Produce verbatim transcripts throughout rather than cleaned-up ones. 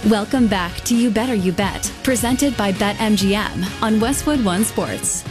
Welcome back to You Better You Bet, presented by BetMGM on Westwood One Sports.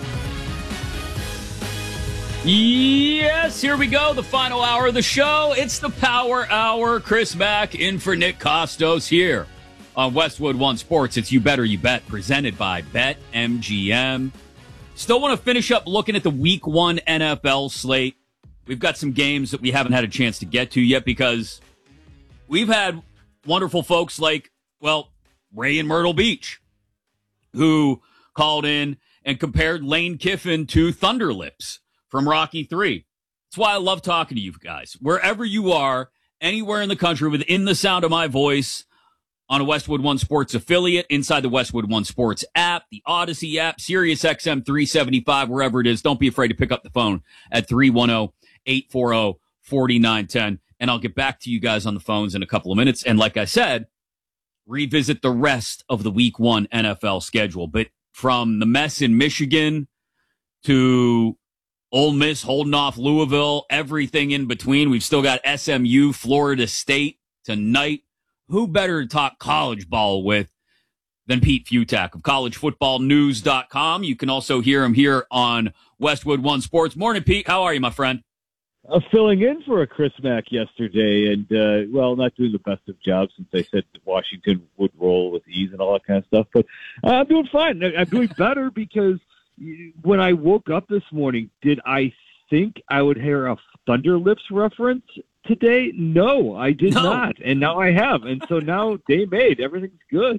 Yes, here we go, the final hour of the show. It's the Power Hour. Chris Mack in for Nick Costos here on Westwood One Sports. It's You Better You Bet, presented by BetMGM. Still want to finish up looking at the Week One N F L slate. We've got some games that we haven't had a chance to get to yet because we've had wonderful folks like, well, Ray in Myrtle Beach, who called in and compared Lane Kiffin to Thunderlips from Rocky three. That's why I love talking to you guys. Wherever you are, anywhere in the country, within the sound of my voice, on a Westwood One Sports affiliate, inside the Westwood One Sports app, the Odyssey app, Sirius X M three seventy-five, wherever it is, don't be afraid to pick up the phone at three one zero, eight four zero, four nine one zero. And I'll get back to you guys on the phones in a couple of minutes. And like I said, revisit the rest of the Week One N F L schedule. But from the mess in Michigan to Ole Miss holding off Louisville, everything in between, we've still got S M U, Florida State tonight. Who better to talk college ball with than Pete Futak of college football news dot com. You can also hear him here on Westwood One Sports. Morning, Pete. How are you, my friend? Uh, filling in for a Chris Mack yesterday, and, uh, well, not doing the best of jobs since they said Washington would roll with ease and all that kind of stuff. But uh, I'm doing fine. I'm doing better because when I woke up this morning, did I think I would hear a Thunderlips reference today? No, I did no. not. And now I have. And so now day made. Everything's good.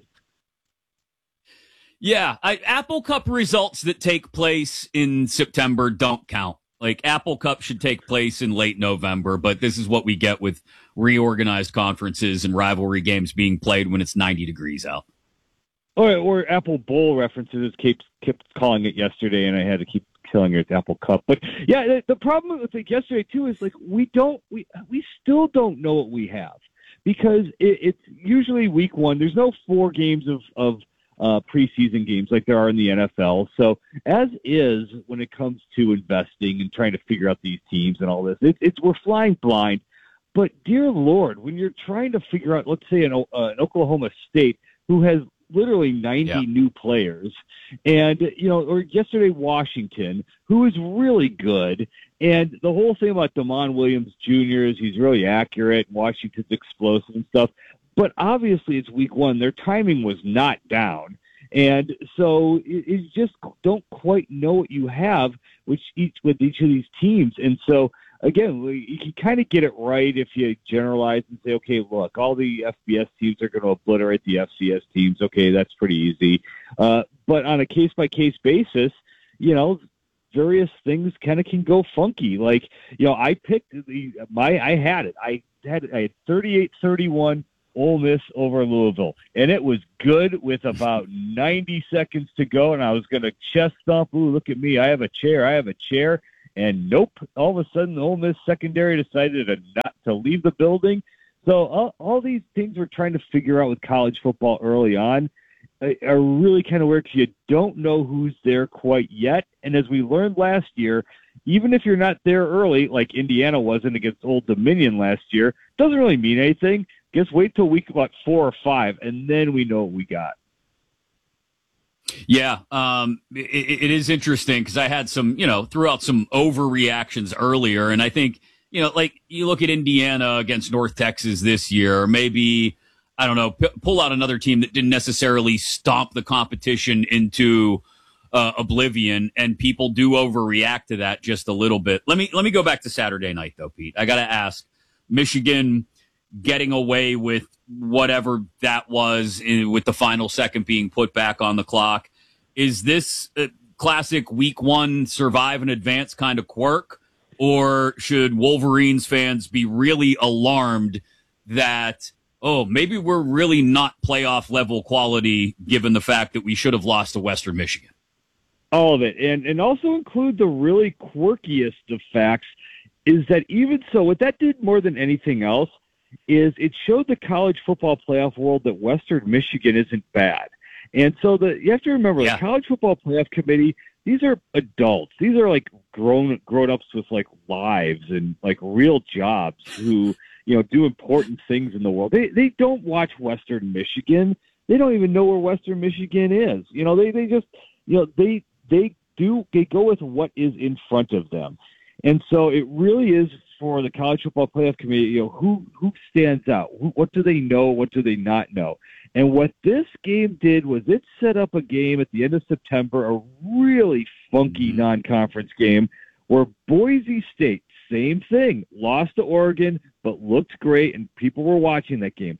Yeah, I, Apple Cup results that take place in September don't count. Like, Apple Cup should take place in late November, but this is what we get with reorganized conferences and rivalry games being played when it's ninety degrees out. Or, or Apple Bowl references kept, kept calling it yesterday, and I had to keep telling it Apple Cup. But, yeah, the, the problem with like yesterday, too, is, like, we don't we, – we still don't know what we have because it, it's usually week one. There's no four games of, of – Uh, preseason games like there are in the N F L. So as is when it comes to investing and trying to figure out these teams and all this, it, it's we're flying blind. But dear Lord, when you're trying to figure out, let's say an, uh, an Oklahoma State who has literally ninety yeah. new players, and you know, or yesterday Washington who is really good, and the whole thing about Damon Williams Junior is he's really accurate. Washington's explosive and stuff. But obviously it's week one. Their timing was not down. And so you just don't quite know what you have which each with each of these teams. And so, again, you can kind of get it right if you generalize and say, okay, look, all the F B S teams are going to obliterate the F C S teams. Okay, that's pretty easy. Uh, but on a case-by-case basis, you know, various things kind of can go funky. Like, you know, I picked the, my, I had it. I had, I had thirty-eight thirty-one Ole Miss over Louisville, and it was good with about ninety seconds to go, and I was going to chest thump, ooh, look at me, I have a chair, I have a chair, and nope, all of a sudden the Ole Miss secondary decided to not to leave the building. So all, all these things we're trying to figure out with college football early on are really kind of weird because you don't know who's there quite yet, and as we learned last year, even if you're not there early, like Indiana wasn't against Old Dominion last year, doesn't really mean anything. Just wait till week about four or five, and then we know what we got. Yeah, um, it, it is interesting because I had some, you know, threw out some overreactions earlier, and I think, you know, like you look at Indiana against North Texas this year, or maybe, I don't know, p- pull out another team that didn't necessarily stomp the competition into uh, oblivion, and people do overreact to that just a little bit. Let me let me go back to Saturday night, though, Pete. I got to ask, Michigan getting away with whatever that was in, with the final second being put back on the clock. Is this a classic week one survive and advance kind of quirk, or should Wolverines fans be really alarmed that, oh, maybe we're really not playoff level quality given the fact that we should have lost to Western Michigan? All of it. And, and also include the really quirkiest of facts is that even so, what that did more than anything else is it showed the college football playoff world that Western Michigan isn't bad. And so the you have to remember, yeah. the college football playoff committee, these are adults. These are like grown grown ups with like lives and like real jobs who, you know, do important things in the world. They they don't watch Western Michigan. They don't even know where Western Michigan is. You know, they, they just, you know, they they do they go with what is in front of them. And so it really is for the College Football Playoff Committee, you know, who who stands out? Who, what do they know? What do they not know? And what this game did was it set up a game at the end of September, a really funky non-conference game where Boise State, same thing, lost to Oregon, but looked great, and people were watching that game.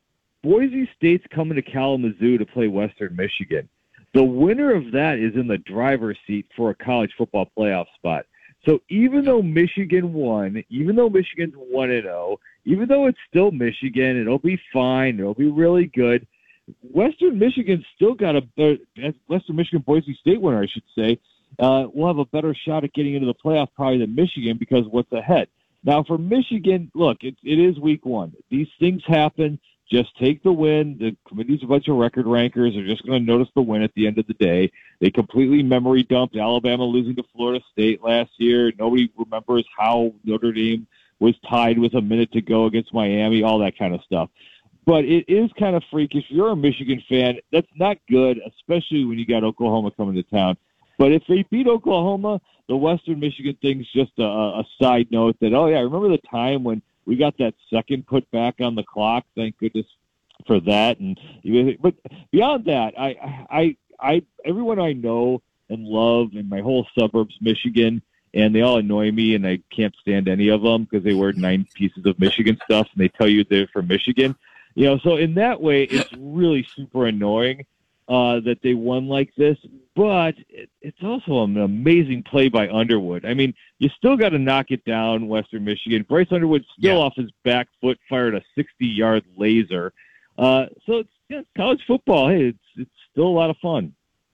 Boise State's coming to Kalamazoo to play Western Michigan. The winner of that is in the driver's seat for a college football playoff spot. So even though Michigan won, even though Michigan's one and oh, even though it's still Michigan, it'll be fine, it'll be really good, Western Michigan's still got a uh, Western Michigan Boise State winner, I should say, uh, will have a better shot at getting into the playoff probably than Michigan because what's ahead. Now for Michigan, look, it, it is week one. These things happen. Just take the win. The committee's a bunch of record rankers. They're just going to notice the win at the end of the day. They completely memory dumped Alabama losing to Florida State last year. Nobody remembers how Notre Dame was tied with a minute to go against Miami, all that kind of stuff. But it is kind of freakish. If you're a Michigan fan, that's not good, especially when you got Oklahoma coming to town. But if they beat Oklahoma, the Western Michigan thing's just a, a side note that, oh, yeah, remember the time when we got that second put back on the clock. Thank goodness for that. And but beyond that, I, I, I, everyone I know and love in my whole suburbs, Michigan, and they all annoy me, and I can't stand any of them because they wear nine pieces of Michigan stuff, and they tell you they're from Michigan. You know, so in that way, it's really super annoying uh, that they won like this. But it, it's also an amazing play by Underwood. I mean, you still got to knock it down, Western Michigan. Bryce Underwood still yeah. off his back foot fired a sixty-yard laser. Uh, so it's yeah, college football. Hey, it's it's still a lot of fun.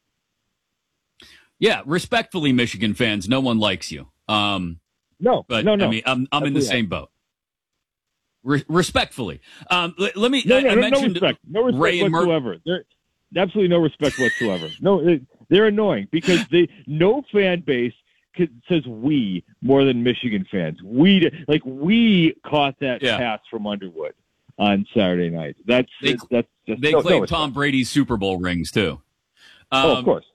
Yeah, respectfully, Michigan fans, no one likes you. Um, no, but no, no. I mean, I'm I'm in the same boat. Re- respectfully, um, let, let me. No, no, I, I no, mentioned no respect, no respect Ray and whatsoever. Mur- There, absolutely no respect whatsoever. No, they're annoying because they no fan base could, says we more than Michigan fans. We like we caught that yeah. pass from Underwood on Saturday night. That's they, that's just, they no, claim no Tom Brady's Super Bowl rings too. Um, oh, of course.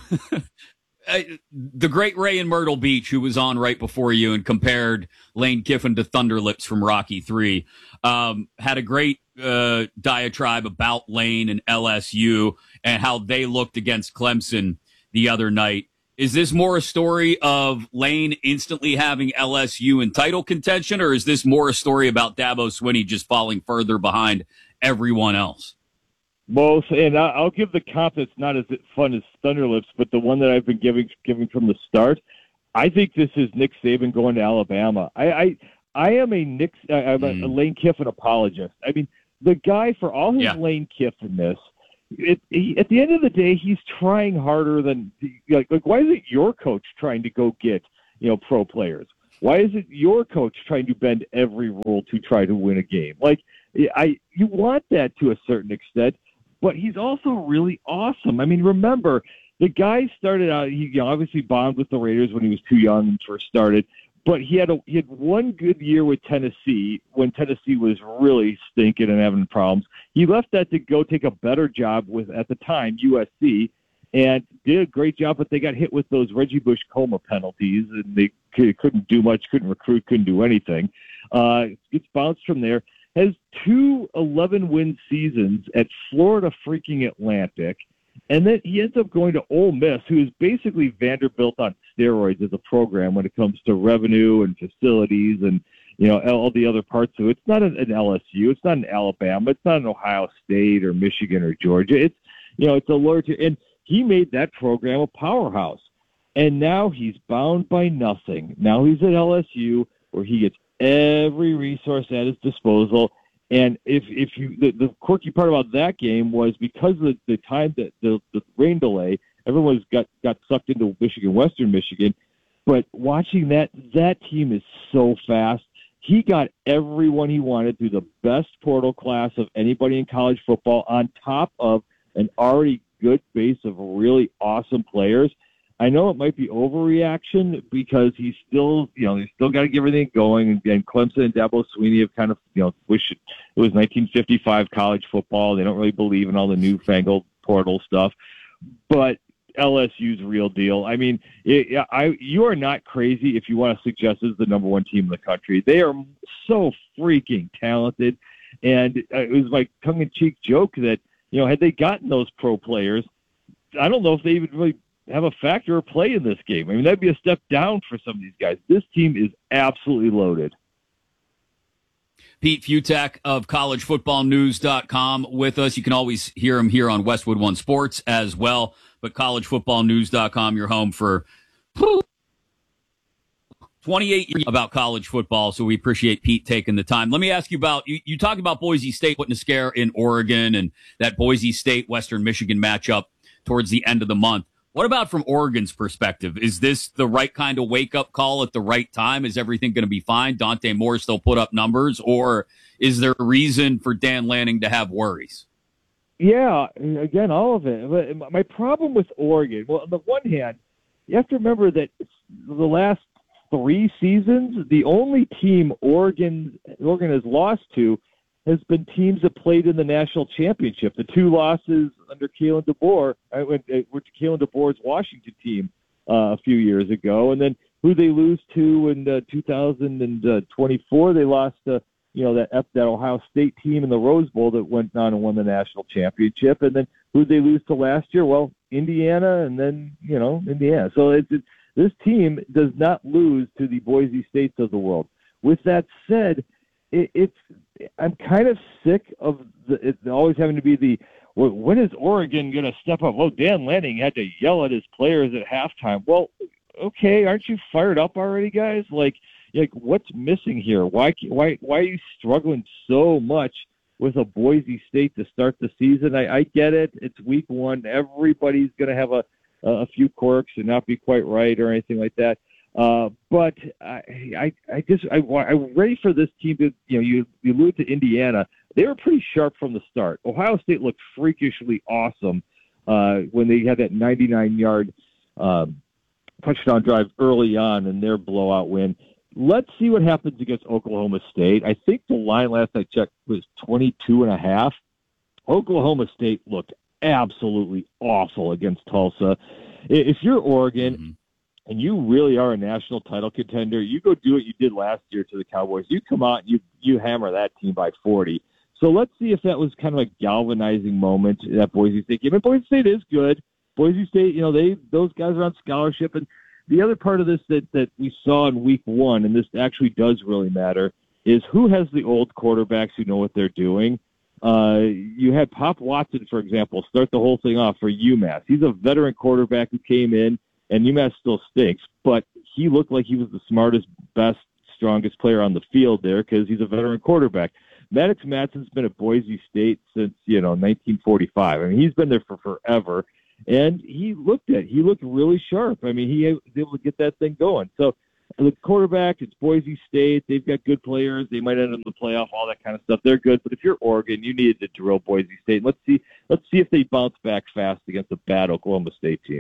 I, the great Ray in Myrtle Beach, who was on right before you and compared Lane Kiffin to Thunderlips from Rocky three, um, had a great uh, diatribe about Lane and L S U and how they looked against Clemson the other night. Is this more a story of Lane instantly having L S U in title contention, or is this more a story about Dabo Swinney just falling further behind everyone else? Both, and I'll give the comp that's not as fun as Thunderlips, but the one that I've been giving giving from the start. I think this is Nick Saban going to Alabama. I I, I am a Nick, I'm a, mm. a Lane Kiffin apologist. I mean, the guy, for all his yeah. Lane Kiffin-ness, it, he, at the end of the day, he's trying harder than like, like. Why is it your coach trying to go get you know pro players? Why is it your coach trying to bend every rule to try to win a game? Like I, you want that to a certain extent. But he's also really awesome. I mean, remember, the guy started out, he obviously bombed with the Raiders when he was too young and first started, but he had a, he had one good year with Tennessee when Tennessee was really stinking and having problems. He left that to go take a better job with, at the time, U S C, and did a great job, but they got hit with those Reggie Bush coma penalties, and they couldn't do much, couldn't recruit, couldn't do anything. Uh, gets bounced from there. Has two eleven-win seasons at Florida freaking Atlantic, and then he ends up going to Ole Miss, who is basically Vanderbilt on steroids as a program when it comes to revenue and facilities and you know all the other parts of it. It's not an L S U, it's not an Alabama, it's not an Ohio State or Michigan or Georgia. It's you know it's a larger, and he made that program a powerhouse, and now he's bound by nothing. Now he's at L S U where he gets every resource at his disposal. And if if you the, the quirky part about that game was because of the, the time that the, the rain delay, everyone's got, got sucked into Michigan, Western Michigan. But watching that, that team is so fast. He got everyone he wanted through the best portal class of anybody in college football on top of an already good base of really awesome players. I know it might be overreaction because he's still, you know, he's still got to get everything going. And, and Clemson and Dabo Swinney have kind of, you know, wish it, it was nineteen fifty-five college football. They don't really believe in all the newfangled portal stuff. But L S U's real deal. I mean, it, I you are not crazy if you want to suggest this is the number one team in the country. They are so freaking talented. And it was my tongue-in-cheek joke that, you know, had they gotten those pro players, I don't know if they even really have a factor or play in this game. I mean, that'd be a step down for some of these guys. This team is absolutely loaded. Pete Fiutak of college football news dot com with us. You can always hear him here on Westwood One Sports as well. But college football news dot com, you're home for twenty-eight years about college football, so we appreciate Pete taking the time. Let me ask you about, you, you talked about Boise State putting a scare in Oregon and that Boise State-Western Michigan matchup towards the end of the month. What about from Oregon's perspective? Is this the right kind of wake-up call at the right time? Is everything going to be fine? Dante Moore still put up numbers? Or is there a reason for Dan Lanning to have worries? Yeah, again, all of it. But my problem with Oregon, well, on the one hand, you have to remember that the last three seasons, the only team Oregon Oregon has lost to has been teams that played in the national championship. The two losses under Kalen DeBoer, I went were to Kalen DeBoer's Washington team uh, a few years ago, and then who they lose to in uh, two thousand twenty-four, they lost to you know that that Ohio State team in the Rose Bowl that went on and won the national championship, and then who they lose to last year? Well, Indiana, and then you know Indiana. So it's, it's this team does not lose to the Boise States of the world. With that said, it, it's I'm kind of sick of the, it always having to be the, well, when is Oregon going to step up? Well, Dan Lanning had to yell at his players at halftime. Well, okay, aren't you fired up already, guys? Like, like what's missing here? Why, why, why are you struggling so much with a Boise State to start the season? I, I get it. It's week one. Everybody's going to have a, a few quirks and not be quite right or anything like that. Uh, but I, I, I just, I, I'm ready for this team to, you know, you, you allude to Indiana. They were pretty sharp from the start. Ohio State looked freakishly awesome uh, when they had that ninety-nine yard um, touchdown drive early on in their blowout win. Let's see what happens against Oklahoma State. I think the line last I checked was twenty-two and a half. Oklahoma State looked absolutely awful against Tulsa. If you're Oregon, mm-hmm. and you really are a national title contender, you go do what you did last year to the Cowboys. You come out and you, you hammer that team by forty. So let's see if that was kind of a galvanizing moment, that Boise State game. And Boise State is good. Boise State, you know, they those guys are on scholarship. And the other part of this that, that we saw in week one, and this actually does really matter, is who has the old quarterbacks who know what they're doing. Uh, you had Pop Watson, for example, start the whole thing off for UMass. He's a veteran quarterback who came in, and UMass still stinks, but he looked like he was the smartest, best, strongest player on the field there because he's a veteran quarterback. Maddox Matson's been at Boise State since, you know, nineteen forty-five. I mean, he's been there for forever, and he looked at he looked really sharp. I mean, he was able to get that thing going. So the quarterback, it's Boise State. They've got good players. They might end up in the playoff, all that kind of stuff. They're good. But if you're Oregon, you needed to drill Boise State. Let's see let's see if they bounce back fast against a bad Oklahoma State team.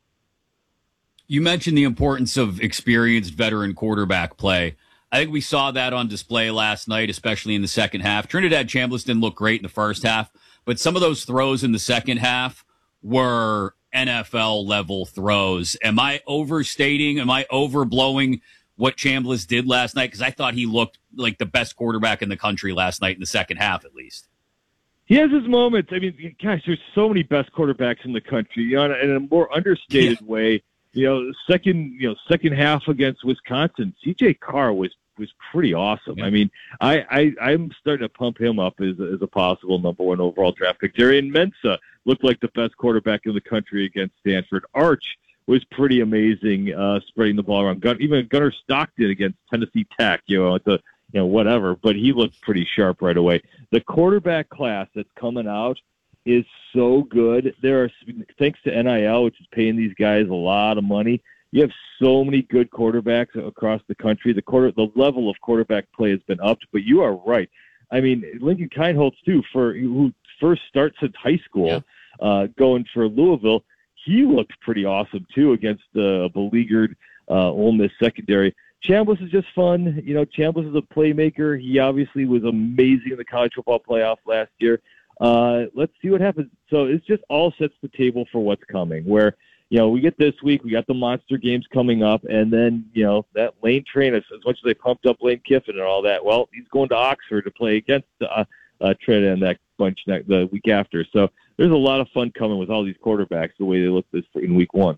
You mentioned the importance of experienced veteran quarterback play. I think we saw that on display last night, especially in the second half. Trinidad Chambliss didn't look great in the first half, but some of those throws in the second half were N F L-level throws. Am I overstating? Am I overblowing what Chambliss did last night? Because I thought he looked like the best quarterback in the country last night in the second half, at least. He has his moments. I mean, gosh, there's so many best quarterbacks in the country. You know, in a more understated yeah. way. You know, second, you know, second half against Wisconsin, C J Carr was was pretty awesome. Yeah. I mean, I, I I'm starting to pump him up as as a possible number one overall draft pick. Darian Mensah looked like the best quarterback in the country against Stanford. Arch was pretty amazing, uh, spreading the ball around. Gun, even Gunnar Stockton against Tennessee Tech, you know, at the you know whatever, but he looked pretty sharp right away. The quarterback class that's coming out is so good. There are, thanks to N I L, which is paying these guys a lot of money, you have so many good quarterbacks across the country. The quarter, the level of quarterback play has been upped, but you are right. I mean, Lincoln Kienholz, too, for who first starts at high school, yeah. uh, going for Louisville, he looked pretty awesome too against the beleaguered uh, Ole Miss secondary. Chambliss is just fun. You know, Chambliss is a playmaker. He obviously was amazing in the college football playoff last year. Uh, let's see what happens. So it's just all sets the table for what's coming, where, you know, we get this week, we got the monster games coming up, and then, you know, that Lane Train, as, as much as they pumped up Lane Kiffin and all that, well, he's going to Oxford to play against uh, uh, Trent and that bunch next, the week after. So there's a lot of fun coming with all these quarterbacks, the way they look this in week one.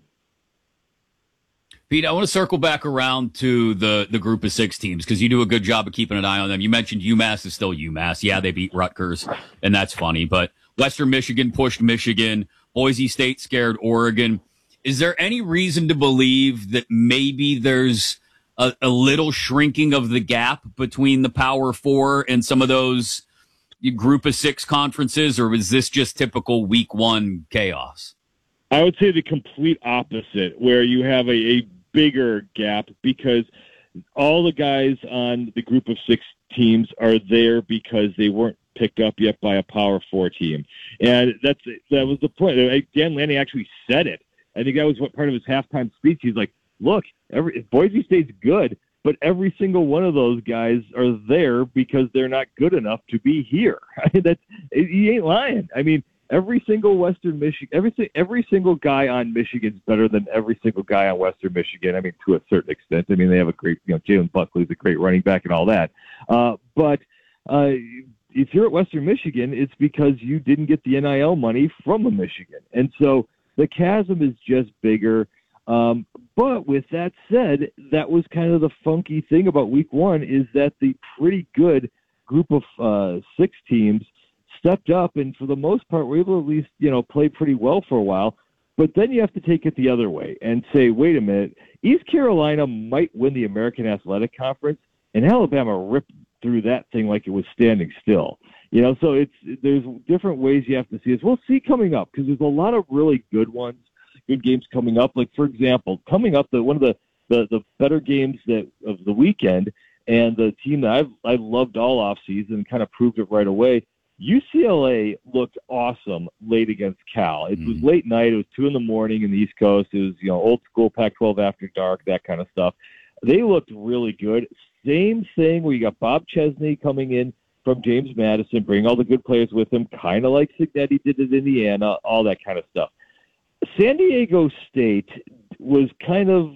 Pete, I want to circle back around to the, the group of six teams because you do a good job of keeping an eye on them. You mentioned UMass is still UMass. Yeah, they beat Rutgers, and that's funny. But Western Michigan pushed Michigan. Boise State scared Oregon. Is there any reason to believe that maybe there's a, a little shrinking of the gap between the Power Four and some of those group of six conferences, or is this just typical week one chaos? I would say the complete opposite, where you have a, a bigger gap because all the guys on the group of six teams are there because they weren't picked up yet by a Power Four team. And that's that was the point. Dan Lanning actually said it. I think that was what part of his halftime speech. He's like, look, every Boise State's good, but every single one of those guys are there because they're not good enough to be here. I mean, that's, he ain't lying. I mean, every single Western Michigan, every, every single guy on Michigan's better than every single guy on Western Michigan. I mean, to a certain extent. I mean, they have a great, you know, Jalen Buckley's a great running back and all that. Uh, but uh, if you're at Western Michigan, it's because you didn't get the N I L money from Michigan. And so the chasm is just bigger. Um, but with that said, that was kind of the funky thing about week one is that the pretty good group of uh, six teams stepped up and for the most part were able to at least, you know, play pretty well for a while. But then you have to take it the other way and say, wait a minute, East Carolina might win the American Athletic Conference, and Alabama ripped through that thing like it was standing still. You know, so it's there's different ways you have to see this. We'll see coming up because there's a lot of really good ones, good games coming up. Like, for example, coming up, the one of the, the, the better games that of the weekend and the team that I've I loved all offseason and kind of proved it right away, U C L A looked awesome late against Cal. It was late night. It was two in the morning in the East Coast. It was, you know, old school Pac twelve after dark, that kind of stuff. They looked really good. Same thing where you got Bob Chesney coming in from James Madison, bringing all the good players with him, kind of like Cignetti did at Indiana, all that kind of stuff. San Diego State was kind of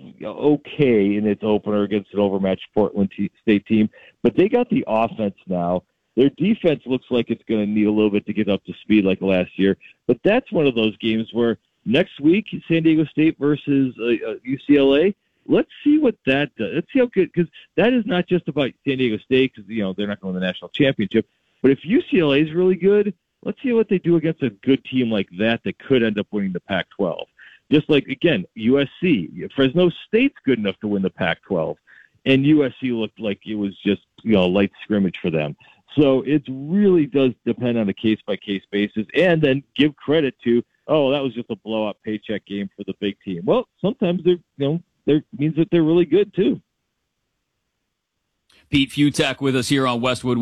okay in its opener against an overmatched Portland t- State team, but they got the offense now. Their defense looks like it's going to need a little bit to get up to speed like last year. But that's one of those games where next week, San Diego State versus uh, uh, U C L A, let's see what that does. Let's see how good, because that is not just about San Diego State, because, you know, they're not going to the national championship. But if U C L A is really good, let's see what they do against a good team like that that could end up winning the Pac twelve. Just like, again, U S C. Fresno State's good enough to win the Pac twelve. And U S C looked like it was just, you know, light scrimmage for them. So it really does depend on a case-by-case basis, and then give credit to, oh, that was just a blowout paycheck game for the big team. Well, sometimes they're, you know, they means that they're really good too. Pete Fiutak with us here on Westwood